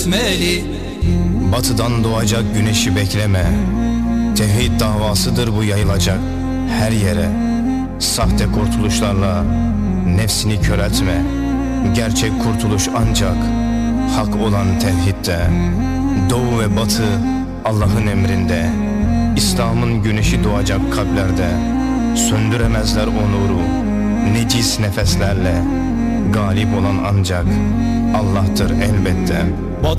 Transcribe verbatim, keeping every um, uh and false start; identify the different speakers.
Speaker 1: Batıdan doğacak güneşi bekleme. Tevhid davasıdır bu yayılacak her yere. Sahte kurtuluşlarla nefsini köreltme. Gerçek kurtuluş ancak hak olan tevhidde. Doğu ve batı Allah'ın emrinde. İslam'ın güneşi doğacak kalplerde. Söndüremezler o nuru necis nefeslerle. Galip olan ancak Allah'tır elbette.
Speaker 2: Batı